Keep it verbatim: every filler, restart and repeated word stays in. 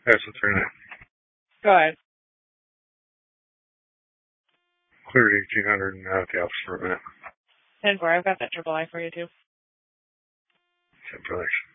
That's the three nine. Go ahead. Cleared eighteen hundred and out the office for a minute. ten four, I've got that triple I for you too. ten four, thanks.